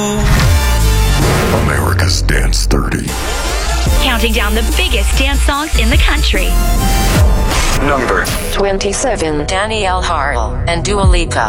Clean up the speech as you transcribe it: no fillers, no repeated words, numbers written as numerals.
America's Dance 30. Counting down the biggest dance songs in the country. Number 27. Danielle Harl and Dua Lipa.